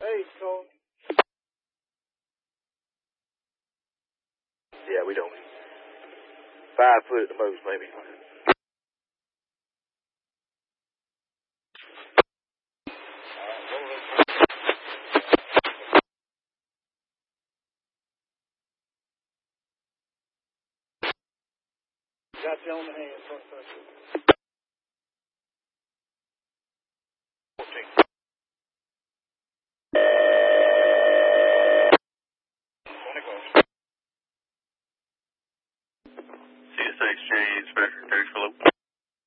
Hey, Cole. Yeah, we don't. 5 foot at the most, maybe. Got you on the hand, front.